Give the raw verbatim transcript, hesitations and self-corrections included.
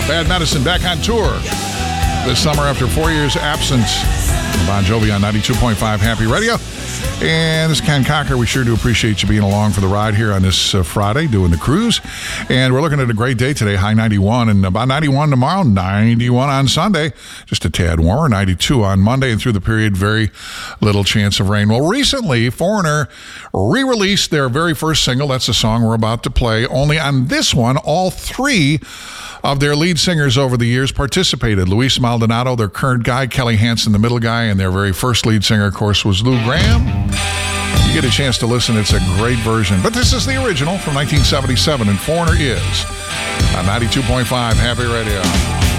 Bad Medicine back on tour this summer after four years absence. Bon Jovi on ninety-two point five Happy Radio. And this is Ken Cocker. We sure do appreciate you being along for the ride here on this uh, Friday, doing the cruise. And we're looking at a great day today, high ninety-one, and about ninety-one tomorrow, ninety-one on Sunday, just a tad warmer, ninety-two on Monday, and through the period, very little chance of rain. Well, recently, Foreigner re-released their very first single. That's the song we're about to play. Only on this one, all three of their lead singers over the years participated. Luis Maldonado, their current guy, Kelly Hansen, the middle guy, and their very first lead singer, of course, was Lou Gramm. You get a chance to listen. It's a great version. But this is the original from nineteen seventy-seven, and Foreigner is on ninety-two point five Happy Radio.